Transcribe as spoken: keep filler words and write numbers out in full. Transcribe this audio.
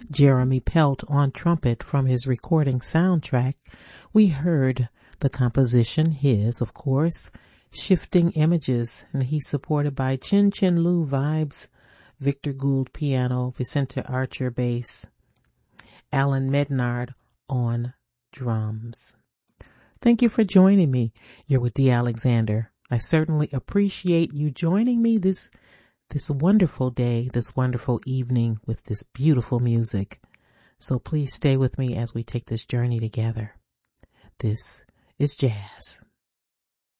Jeremy Pelt on trumpet from his recording soundtrack. We heard the composition, his, of course, Shifting Images, and he's supported by Chin Chin Lu Vibes, Victor Gould piano, Vicente Archer bass, Alan Mednard on drums. Thank you for joining me. You're with Dee Alexander. I certainly appreciate you joining me this this wonderful day, this wonderful evening with this beautiful music. So please stay with me as we take this journey together. This is jazz.